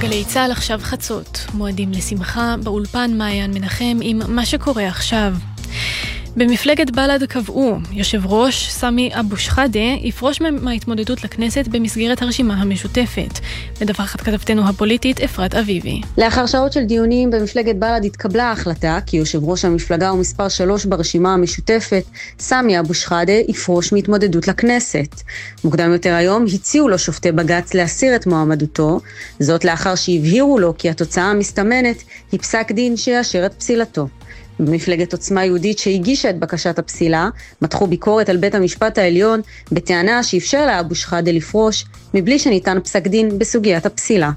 בגלי צהל עכשיו חצות, מועדים לשמחה, באולפן מעיין מנחם עם מה שקורה עכשיו. במפלגת בל"ד קבעו, יושב ראש סמי אבו שחאדה יפרוש מההתמודדות לכנסת במסגרת הרשימה המשותפת. מדווחת כתבתנו הפוליטית אפרת אביבי. לאחר שעות של דיונים במפלגת בל"ד התקבלה ההחלטה כי יושב ראש המפלגה ומספר 3 ברשימה המשותפת, סמי אבו שחאדה, יפרוש מהתמודדות לכנסת. מוקדם יותר היום הציעו לו שופטי בג"ץ להסיר את מועמדותו, זאת לאחר שהבהירו לו כי התוצאה המסתמנת היא פסק דין שיאשר את פסילתו. במפלגת עוצמה יהודית שהגישה את בקשת הפסילה, מתחו ביקורת על בית המשפט העליון בטענה שאפשר לאבו שחאדה לפרוש מבלי שניתן פסק דין בסוגיית הפסילה.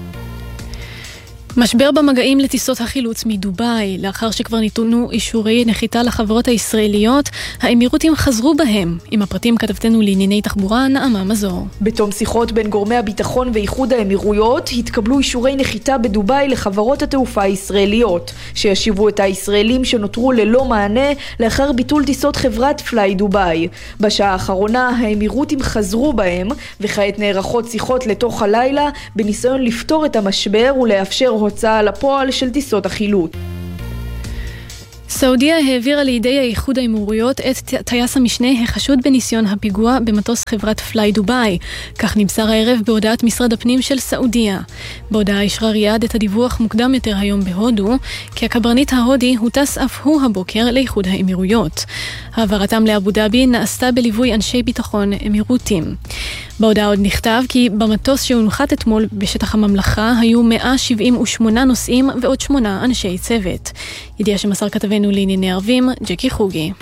משבר במגעים לטיסות החילוץ מדובאי. לאחר שכבר ניתנו אישורי נחיתה לחברות הישראליות, האמירותים חזרו בהם. עם הפרטים כתבתנו לענייני תחבורה נעמה מזור. בתום שיחות בין גורמי הביטחון ואיחוד האמירויות, התקבלו אישורי נחיתה בדובאי לחברות התעופה הישראליות, שישיבו את הישראלים שנותרו ללא מענה לאחר ביטול טיסות חברת פליי דובאי. בשעה האחרונה האמירותים חזרו בהם, וכעת נערכות שיחות לתוך הלילה בניסיון לפתור את המשבר ולאפשר הוצאה לפועל של טיסות החילוץ. סעודיה העבירה לידי האיחוד האמירויות את טייס המשנה החשוד בניסיון הפיגוע במטוס חברת פליי דובאי. כך נמסר הערב בהודעת משרד הפנים של סעודיה. בהודעה אישרה ריאד את הדיווח מוקדם יותר היום בהודו, כי הקברניט ההודי הוטס אף הוא הבוקר לאיחוד האמירויות. העברתם לאבו דאבי נעשתה בליווי אנשי ביטחון אמירותים. בהודעה עוד נכתב כי במטוס שהונחת אתמול בשטח הממלכה היו 178 נוסעים ועוד 8 אנשי צוות. ידיעה שמסר כתבנו לענייני ערבים, ג'קי חוגי.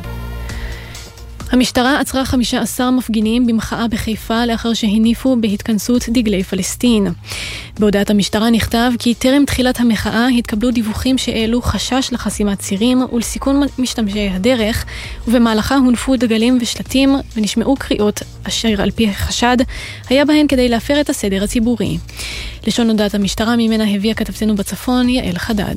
המשטרה עצרה 15 מפגינים במחאה בחיפה לאחר שהניפו בהתכנסות דגלי פלסטין. בהודעת המשטרה נכתב כי טרם תחילת המחאה התקבלו דיווחים שהעלו חשש לחסימת צירים ולסיכון משתמשי הדרך, ובמהלכה הונפו דגלים ושלטים ונשמעו קריאות אשר על פי חשד היה בהן כדי להפר את הסדר הציבורי. לשון הודעת המשטרה ממנה הביאה כתבתנו בצפון יעל חדד.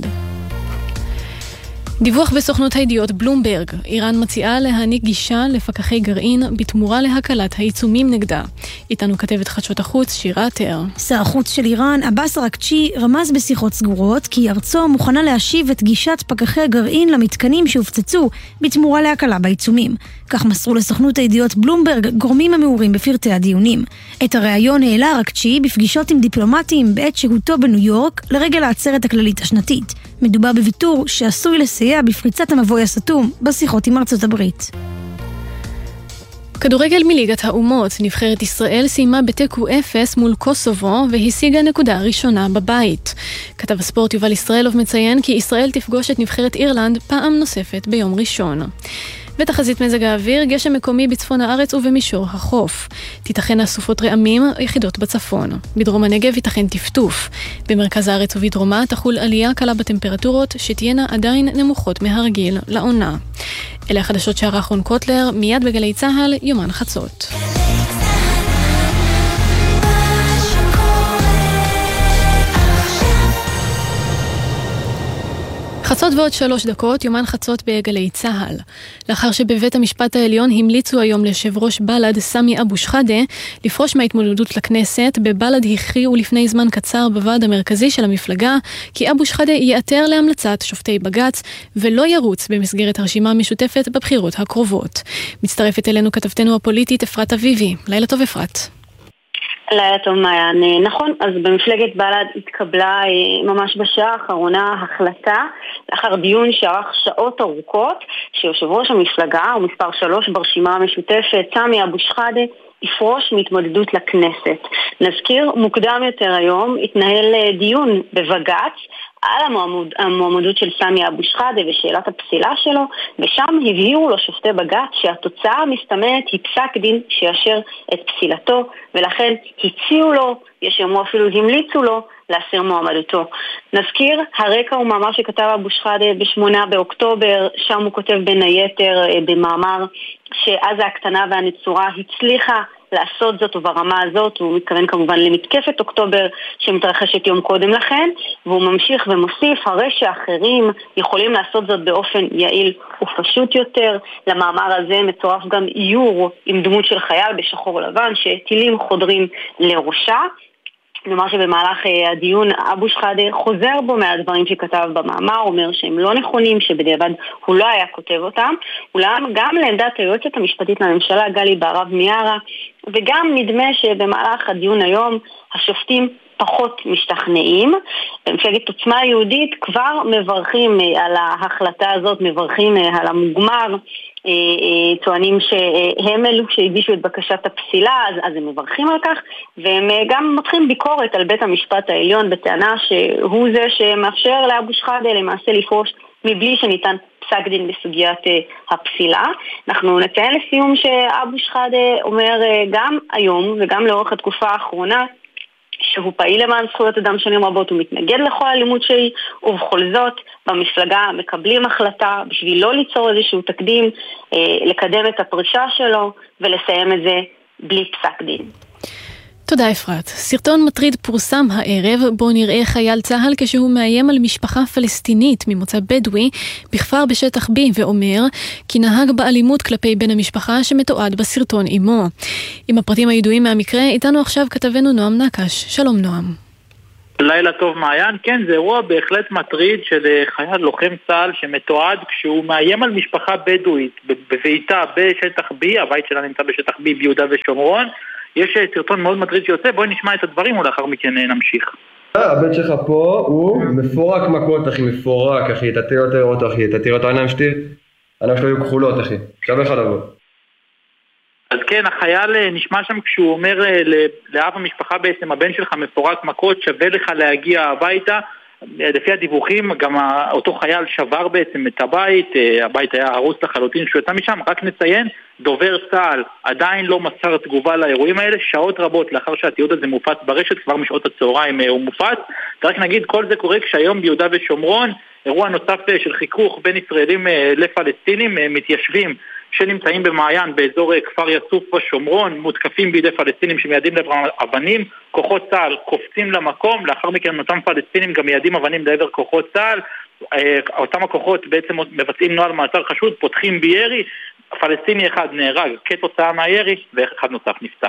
דיווח בסוכנות הידיעות בלומברג, איראן מציעה להעניק גישה לפקחי גרעין בתמורה להקלת העיצומים נגדה. איתנו כתבת חדשות החוץ שירה תר. שר החוץ של איראן, עבאס אראקצ'י, רמז בשיחות סגורות כי ארצו מוכנה להשיב את גישת פקחי הגרעין למתקנים שהופצצו בתמורה להקלה בעיצומים. כך מסרו לסוכנות הידיעות בלומברג גורמים המעורים בפרטי הדיונים. את הראיון העלה אראקצ'י בפגישות עם דיפלומטים בעת שהותו בניו יורק לרגל העצרת הכללית השנתית. מדובר בוויתור שעשוי לסייע בפריצת המבוי הסתום בשיחות עם ארצות הברית. כדורגל מליגת האומות, נבחרת ישראל סיימה בתיקו 0 מול קוסובו והשיגה נקודה ראשונה בבית. כתב הספורט יובל ישראלוב מציין כי ישראל תפגוש את נבחרת אירלנד פעם נוספת ביום ראשון. בתחזית מזג האוויר, גשם מקומי בצפון הארץ ובמישור החוף. תיתכן אסופות רעמים יחידות בצפון. בדרום הנגב ייתכן טפטוף. במרכז הארץ ובדרומה תחול עלייה קלה בטמפרטורות שתהיינה עדיין נמוכות מהרגיל לעונה. אלה החדשות שערך רון קוטלר, מיד בגלי צהל, יומן חצות. חצות ועוד 3 דקות, יומן חצות בגלי צהל. לאחר שבבית המשפט העליון המליצו היום ליושב ראש בל"ד סמי אבו שחאדה לפרוש מההתמודדות לכנסת, בבל"ד הכריעו לפני זמן קצר בוועד המרכזי של המפלגה כי אבו שחאדה ייעתר להמלצת שופטי בג"ץ ולא ירוץ במסגרת הרשימה המשותפת בבחירות הקרובות. מצטרפת אלינו כתבתנו הפוליטית אפרת אביבי. לילה טוב אפרת. לילה טוב מעיין. נכון, אז במפלגת בל"ד התקבלה ממש בשעה האחרונה החלטה לאחר דיון שערך שעות ארוכות שיושב ראש המפלגה ומספר 3 ברשימה המשותפת סמי אבו שחאדה יפרוש מהתמודדות לכנסת. נזכיר, מוקדם יותר היום התנהל דיון בבג"ץ על המועמדות של סמי אבו שחאדה ושאלת הפסילה שלו, ושם הבהירו לו שופטי בג"ץ שהתוצאה המסתמנת היא פסק דין שיאשר את פסילתו, ולכן הציעו לו, יש יאמרו אפילו המליצו לו, להסיר מועמדותו. נזכיר, הרקע הוא מאמר שכתב אבו שחאדה ב8 באוקטובר, שם הוא כותב בין היתר במאמר שעזה הקטנה והנצורה הצליחה לעשות זאת וברמה הזאת, הוא מתכוון כמובן למתקפת אוקטובר שמתרחשת יום קודם לכן, והוא ממשיך ומוסיף, הרי שאחרים יכולים לעשות זאת באופן יעיל ופשוט יותר. למאמר הזה מצורף גם איור עם דמות של חייל בשחור לבן שטילים חודרים לראשה. נאמר שבמהלך הדיון אבו שחאדה חוזר בו מהדברים שכתב במאמר, אומר שהם לא נכונים, שבדיעבד הוא לא היה כותב אותם, אולם גם לעמדת היועצת המשפטית לממשלה גלי בהרב מיארה, וגם נדמה שבמהלך הדיון היום השופטים פחות משתכנעים. במפלגת עוצמה יהודית כבר מברכים על ההחלטה הזאת, מברכים על המוגמר, טוענים שהם אלו שהגישו את בקשת הפסילה, אז הם מברכים על כך, והם גם מותחים ביקורת על בית המשפט העליון בטענה שהוא זה שמאפשר לאבו שחאדה למעשה לפרוש מבלי שניתן פסק דין בסוגיית הפסילה. אנחנו נציין לסיום שאבו שחאדה אומר גם היום וגם לאורך התקופה האחרונה שהוא פעיל למען זכויות אדם שנים רבות, הוא מתנגד לכל אלימות שהיא, ובכל זאת במפלגה מקבלים החלטה בשביל לא ליצור איזשהו תקדים, לקדם את הפרישה שלו ולסיים את זה בלי פסק דין. תודה אפרת. סרטון מטריד פורסם הערב בו נראה חייל צהל כשהוא מאיים על משפחה פלסטינית ממוצא בדואי בכפר בשטח B ואומר כי נהג באלימות כלפי בן המשפחה שמתועד בסרטון עמו. עם הפרטים הידועים מהמקרה איתנו עכשיו כתבנו נועם נקש. שלום נועם. לילה טוב מעיין. כן, זה אירוע בהחלט מטריד של חייל לוחם צהל שמתועד כשהוא מאיים על משפחה בדואית בביתה בשטח B, הבית שלה נמצא בשטח B ביהודה ושומרון. יש סרטון מאוד מטריד שיוצא, בואי נשמע את הדברים ולאחר מכן נמשיך. הבן שלך פה הוא מפורק מכות אחי, מפורק אחי, אתה תראה אותו אחי, אתה תראה אותו העיניים שלי, העיניים שלו היו כחולות אחי, שווה לך לבוא. אז כן, החייל נשמע שם כשהוא אומר לאב המשפחה בעצם, הבן שלך מפורק מכות, שווה לך להגיע הביתה. לפי הדיווחים גם אותו חייל שבר בעצם את הבית היה הרוס לחלוטין שהוא יצא משם. רק נציין, דובר צה"ל עדיין לא מסר תגובה לאירועים האלה, שעות רבות לאחר שהתיעוד הזה מופץ ברשת, כבר משעות הצהריים הוא מופץ. רק נגיד, כל זה קורה כשהיום ביהודה ושומרון אירוע נוסף של חיכוך בין ישראלים לפלסטינים, מתיישבים שנמצאים במעיין באזור כפר יסוף בשומרון, מותקפים בידי פלסטינים שמיידים לעבר אבנים, כוחות צה"ל קופצים למקום, לאחר מכן אותם פלסטינים גם מיידים אבנים לעבר כוחות צה"ל, אותם הכוחות בעצם מבצעים נוהל מעצר חשוד, פותחים בירי, פלסטיני אחד נהרג כתוצאה מהירי ואחד נוסף נפצע.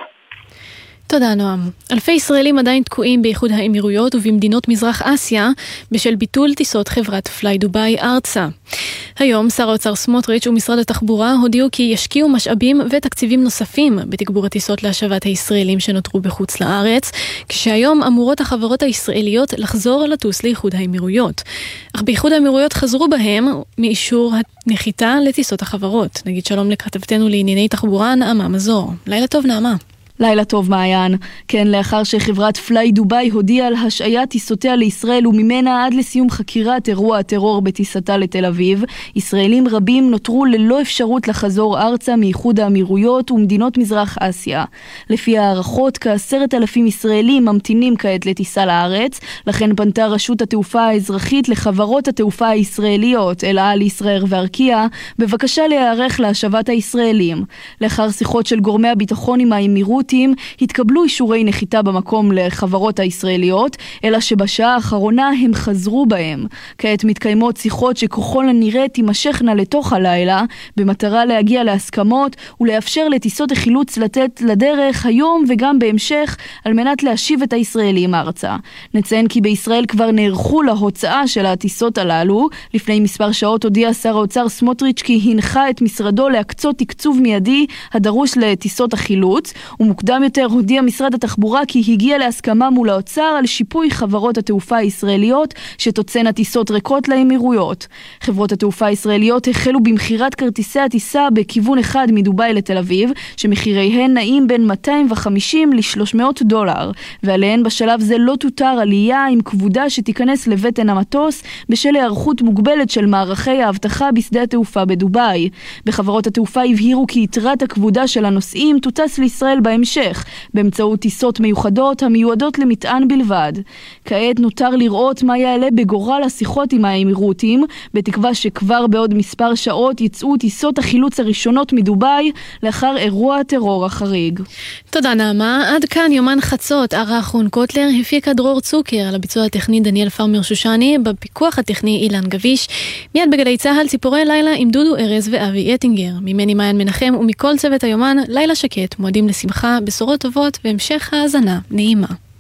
תודה נועם. אלפי ישראלים עדיין תקועים באיחוד האמירויות ובמדינות מזרח אסיה בשל ביטול טיסות חברת פליי דובאי ארצה. היום שר האוצר סמוטריץ' ומשרד התחבורה הודיעו כי ישקיעו משאבים ותקציבים נוספים בתגבור הטיסות להשבת הישראלים שנותרו בחוץ לארץ, כשהיום אמורות החברות הישראליות לחזור לטוס לאיחוד האמירויות. אך באיחוד האמירויות חזרו בהם מאישור הנחיתה לטיסות החברות. נגיד שלום לכתבתנו לענייני תחבורה נעמה מזור. לילה טוב נעמה. לילה טוב מעיין. כן, לאחר שחברת פליי דובאי הודיעה על השעיית טיסותיה לישראל וממנה עד לסיום חקירת אירוע הטרור בטיסתה לתל אביב, ישראלים רבים נותרו ללא אפשרות לחזור ארצה מאיחוד האמירויות ומדינות מזרח אסיה. לפי הערכות, כ10,000 ישראלים ממתינים כעת לטיסה לארץ, לכן פנתה רשות התעופה האזרחית לחברות התעופה הישראליות, אל על, ישראייר וארקיע, בבקשה להיערך להשבת הישראלים. לאחר שיחות של גורמי הביטחון עם האמירויות, התקבלו אישורי נחיתה במקום לחברות הישראליות, אלא שבשעה האחרונה הם חזרו בהם. כעת מתקיימות שיחות שככל הנראה תימשכנה לתוך הלילה, במטרה להגיע להסכמות ולאפשר לטיסות החילוץ לתת לדרך היום וגם בהמשך, על מנת להשיב את הישראלים ארצה. נציין כי בישראל כבר נערכו להוצאה של הטיסות הללו. לפני מספר שעות הודיע שר האוצר סמוטריץ' כי הנחה את משרדו להקצות תקצוב מיידי הדרוש לטיסות החילוץ, ומוקדם יותר הודיע משרד התחבורה כי הגיע להסכמה מול האוצר על שיפוי חברות התעופה הישראליות שתוצאנה טיסות ריקות לאמירויות. חברות התעופה הישראליות החלו במחירת כרטיסי הטיסה בכיוון אחד מדובאי לתל אביב, שמחיריהן נעים בין $250 ל-$300, ועליהן בשלב זה לא תותר עלייה עם כבודה שתיכנס לבטן המטוס בשל היערכות מוגבלת של מערכי האבטחה בשדה התעופה בדובאי. בחברות התעופה הבהירו כי יתרת הכבודה של הנוסעים תוטס לישראל בהמשך, באמצעות טיסות מיוחדות המיועדות למטען בלבד. כעת נותר לראות מה יעלה בגורל השיחות עם האמירותים, בתקווה שכבר בעוד מספר שעות יצאו טיסות החילוץ הראשונות מדובאי לאחר אירוע הטרור החריג. תודה נעמה. עד כאן יומן חצות. ערך רון קוטלר, הפיקה דרור צוקר, על הביצוע הטכני דניאל פרמר שושני, בפיקוח הטכני אילן גביש. מיד בגלי צהל ציפורי לילה עם דודו ארז ואבי אטינגר. ממני מעיין מנחם ומכל צוות היומן, לילה שקט, מועדים לשמחה, בשורות טובות והמשך האזנה נעימה.